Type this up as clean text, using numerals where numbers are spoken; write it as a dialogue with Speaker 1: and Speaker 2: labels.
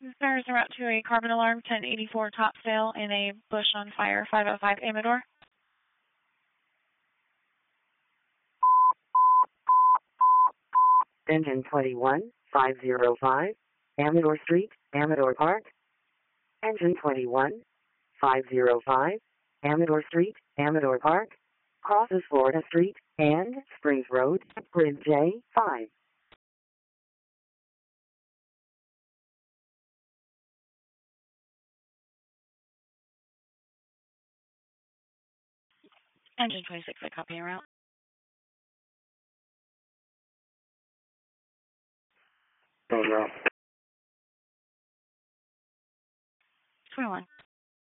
Speaker 1: Fires are out to a carbon alarm, 1084 Topsail, in a bush on fire, 505 Amador.
Speaker 2: Engine 21, 505, Amador Street, Amador Park. Engine 21, 505, Amador Street, Amador Park. Crosses Florida Street and Springs Road, grid J5.
Speaker 1: Engine 26, I copy en route. 21.